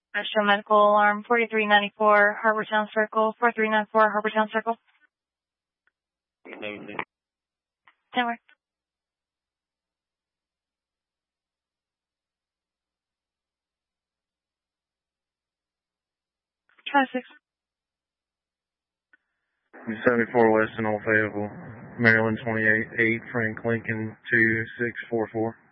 Metro Medical Alarm 4394, Harbortown Circle, 4394, Harbortown Circle. 10 where? Try 6. 74 West in Old Fayetteville, Maryland 28, 8 Frank Lincoln 2644.